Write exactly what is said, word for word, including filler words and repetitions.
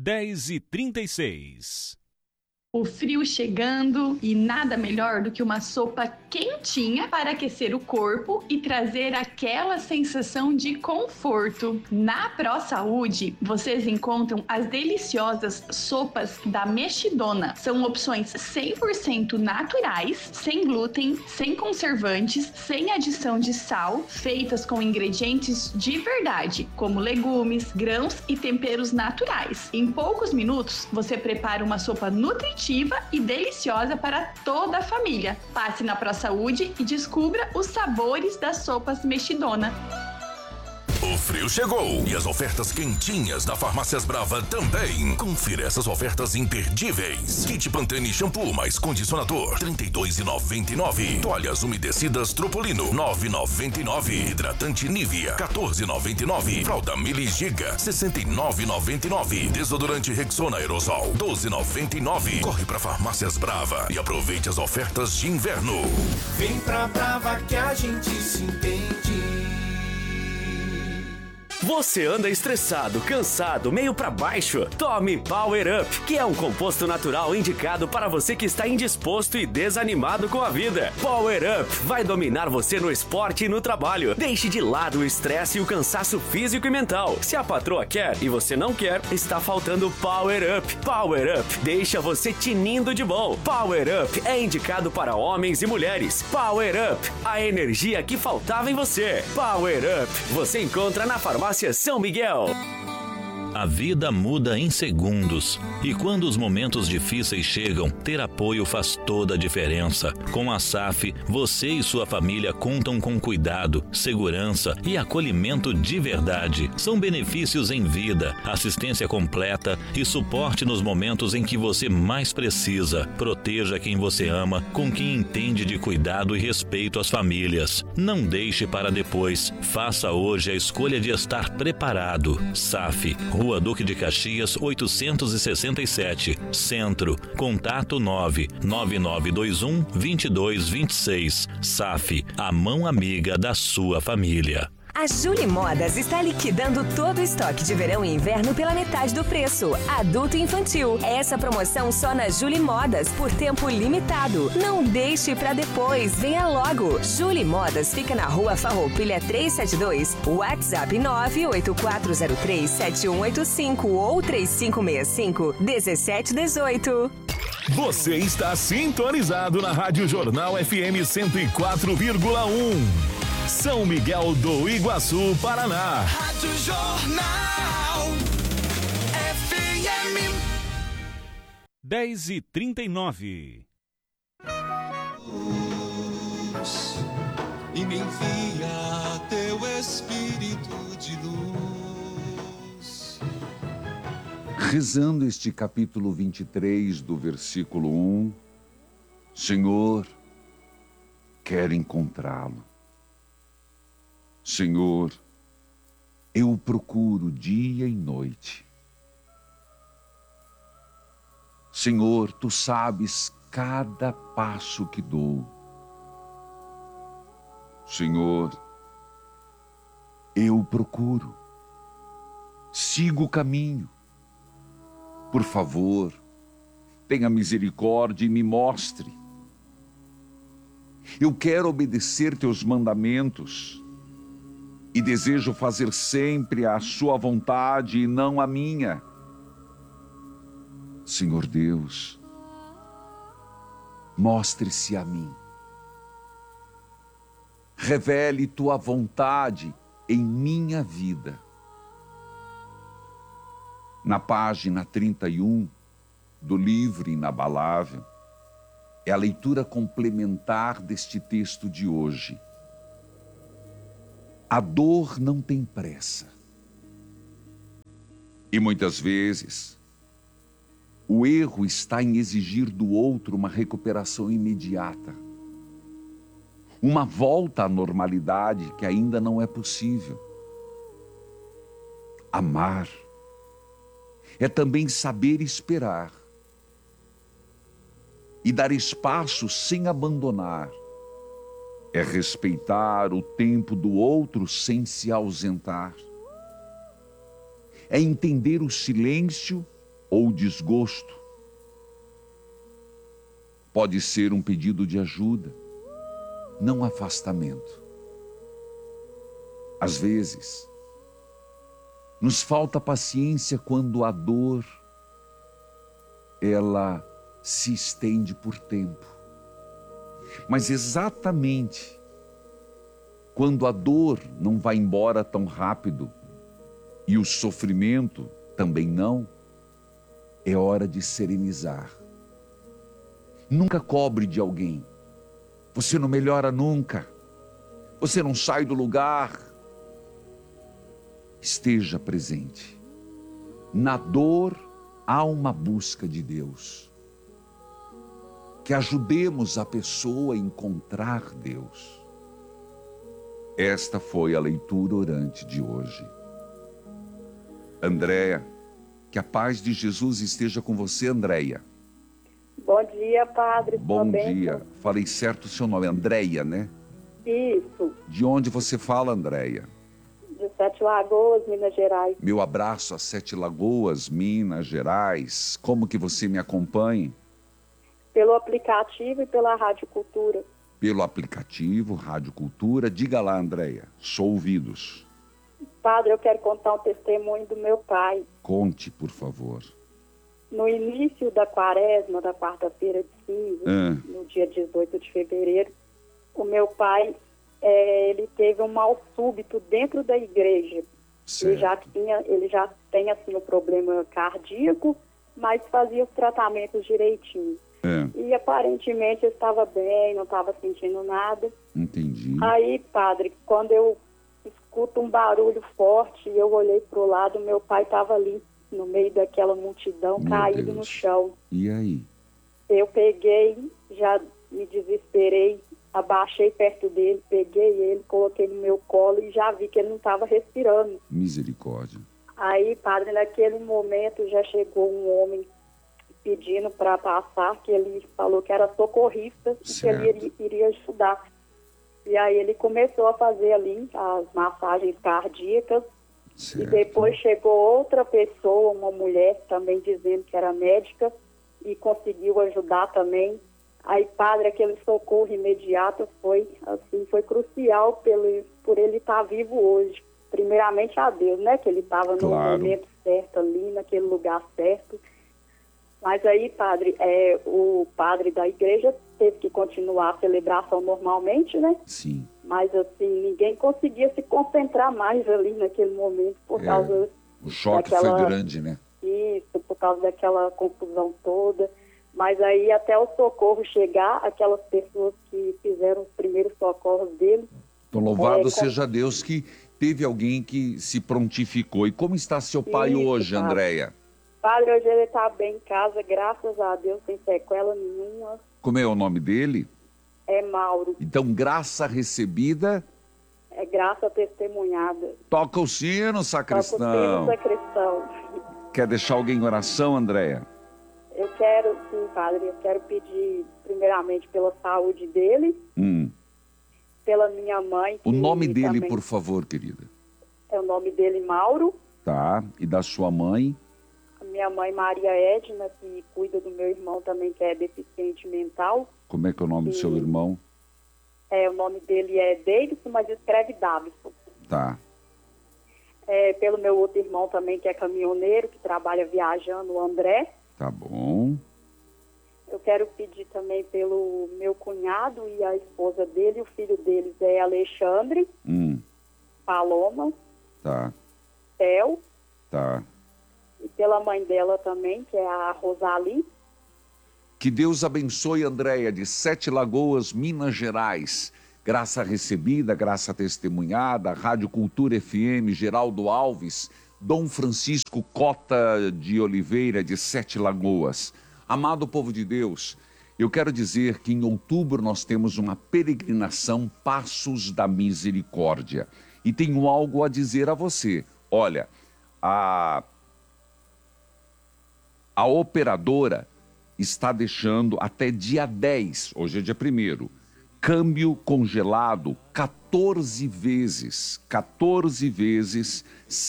dez e trinta e seis. O frio chegando e nada melhor do que uma sopa quentinha para aquecer o corpo e trazer aquela sensação de conforto. Na ProSaúde, vocês encontram as deliciosas sopas da Mexidona. São opções cem por cento naturais, sem glúten, sem conservantes, sem adição de sal, feitas com ingredientes de verdade, como legumes, grãos e temperos naturais. Em poucos minutos, você prepara uma sopa nutritiva e deliciosa para toda a família. Passe na ProSaúde e descubra os sabores das sopas Mexidona. O frio chegou e as ofertas quentinhas da Farmácias Brava também. Confira essas ofertas imperdíveis. Kit Pantene shampoo mais condicionador, trinta e dois reais e noventa e nove centavos. Toalhas umedecidas Tropolino, nove reais e noventa e nove centavos. Hidratante Nivea, quatorze reais e noventa e nove centavos. Fralda Mili Giga, sessenta e nove reais e noventa e nove centavos. Desodorante Rexona Aerosol, doze reais e noventa e nove centavos. Corre pra Farmácias Brava e aproveite as ofertas de inverno. Vem pra Brava que a gente se entende. Você anda estressado, cansado, meio pra baixo? Tome Power Up, que é um composto natural indicado para você que está indisposto e desanimado com a vida. Power Up vai dominar você no esporte e no trabalho. Deixe de lado o estresse e o cansaço físico e mental. Se a patroa quer e você não quer, está faltando Power Up. Power Up deixa você tinindo de bom. Power Up é indicado para homens e mulheres. Power Up, a energia que faltava em você. Power Up, você encontra na farmácia São Miguel. A vida muda em segundos e quando os momentos difíceis chegam, ter apoio faz toda a diferença. Com a S A F, você e sua família contam com cuidado, segurança e acolhimento de verdade. São benefícios em vida, assistência completa e suporte nos momentos em que você mais precisa. Proteja quem você ama com quem entende de cuidado e respeito às famílias. Não deixe para depois. Faça hoje a escolha de estar preparado. S A F, Rua Duque de Caxias, oitocentos e sessenta e sete, Centro. Contato nove nove nove dois um, dois dois dois seis. S A F, a mão amiga da sua família. A Julie Modas está liquidando todo o estoque de verão e inverno pela metade do preço. Adulto e infantil. Essa promoção só na Julie Modas, por tempo limitado. Não deixe para depois, venha logo. Julie Modas fica na Rua Farroupilha trezentos e setenta e dois, WhatsApp nove oito quatro zero três sete um oito cinco ou três cinco seis cinco um sete um oito. Você está sintonizado na Rádio Jornal F M cento e quatro vírgula um. São Miguel do Iguaçu, Paraná. Rádio Jornal F M dez e trinta e nove. E me envia teu Espírito de luz. Rezando este capítulo vinte e três do versículo um, Senhor, quero encontrá-lo. Senhor, eu o procuro dia e noite. Senhor, tu sabes cada passo que dou. Senhor, eu o procuro. Sigo o caminho. Por favor, tenha misericórdia e me mostre. Eu quero obedecer teus mandamentos. E desejo fazer sempre a sua vontade e não a minha. Senhor Deus, mostre-se a mim. Revele tua vontade em minha vida. Na página trinta e um do livro Inabalável, é a leitura complementar deste texto de hoje. A dor não tem pressa. E muitas vezes, o erro está em exigir do outro uma recuperação imediata. Uma volta à normalidade que ainda não é possível. Amar é também saber esperar. E dar espaço sem abandonar. É respeitar o tempo do outro sem se ausentar. É entender o silêncio ou desgosto. Pode ser um pedido de ajuda, não afastamento. Às vezes, nos falta paciência quando a dor, ela se estende por tempo. Mas exatamente quando a dor não vai embora tão rápido e o sofrimento também não, é hora de serenizar. Nunca cobre de alguém. Você não melhora nunca. Você não sai do lugar. Esteja presente. Na dor há uma busca de Deus. Que ajudemos a pessoa a encontrar Deus. Esta foi a leitura orante de hoje. Andréia, que a paz de Jesus esteja com você, Andréia. Bom dia, padre. Bom dia. Falei certo o seu nome, Andréia, né? Isso. De onde você fala, Andréia? De Sete Lagoas, Minas Gerais. Meu abraço a Sete Lagoas, Minas Gerais. Como que você me acompanha? Pelo aplicativo e pela Rádio Cultura. Pelo aplicativo, Rádio Cultura. Diga lá, Andréia. Sou ouvidos. Padre, eu quero contar um testemunho do meu pai. Conte, por favor. No início da quaresma, da quarta-feira de cinza, ah. no dia dezoito de fevereiro, o meu pai, é, ele teve um mal súbito dentro da igreja. Ele já, tinha, ele já tem, assim, um problema cardíaco, mas fazia os tratamentos direitinho. É. E aparentemente eu estava bem, não estava sentindo nada. Entendi. Aí, padre, quando eu escuto um barulho forte, eu olhei para o lado, meu pai estava ali, no meio daquela multidão, Meu caído Deus. no chão. E aí? Eu peguei, já me desesperei, abaixei perto dele, peguei ele, coloquei no meu colo e já vi que ele não estava respirando. Misericórdia. Aí, padre, naquele momento já chegou um homem pedindo para passar, que ele falou que era socorrista e que ele iria, iria ajudar. E aí ele começou a fazer ali as massagens cardíacas. Certo. E depois chegou outra pessoa, uma mulher, também dizendo que era médica e conseguiu ajudar também. Aí, padre, aquele socorro imediato foi, assim, foi crucial pelo, por ele estar vivo hoje. Primeiramente a Deus, né? Que ele estava no Claro. momento certo ali, naquele lugar certo. Mas aí, padre, é, o padre da igreja teve que continuar a celebração normalmente, né? Sim. Mas, assim, ninguém conseguia se concentrar mais ali naquele momento por É, causa... O choque daquela... foi grande, né? Isso, por causa daquela confusão toda. Mas aí, até o socorro chegar, aquelas pessoas que fizeram os primeiros socorros dele... Então, louvado É, com- seja Deus que teve alguém que se prontificou. E como está seu pai Isso, hoje, padre. Andréia? Padre, hoje ele está bem em casa, graças a Deus, sem sequela nenhuma. Como é o nome dele? É Mauro, Então, graça recebida, é graça testemunhada. toca o sino, sacristão. Toca o sino, sacristão. Quer deixar alguém em oração, Andréia? Eu quero, sim, padre, eu quero pedir primeiramente pela saúde dele, Hum. pela minha mãe. O que nome dele, também- por favor, querida. É o nome dele, Mauro. Tá. E da sua mãe? A minha mãe, Maria Edna, que cuida do meu irmão também, que é deficiente mental. Como é que é o nome do seu Sim. irmão? É, o nome dele é Davidson, mas escreve Davison. Tá. É, pelo meu outro irmão também, que é caminhoneiro, que trabalha viajando, o André. Tá bom. Eu quero pedir também pelo meu cunhado e a esposa dele, o filho deles é Alexandre, Hum. Paloma, Tá. Theo, Tá. e pela mãe dela também, que é a Rosali. Que Deus abençoe, Andréia, de Sete Lagoas, Minas Gerais. Graça recebida, graça testemunhada, Rádio Cultura F M, Geraldo Alves, Dom Francisco Cota de Oliveira, de Sete Lagoas. Amado povo de Deus, eu quero dizer que em outubro nós temos uma peregrinação Passos da Misericórdia. E tenho algo a dizer a você. Olha, a, a operadora está deixando até dia dez, hoje é dia primeiro, câmbio congelado quatorze vezes, quatorze vezes,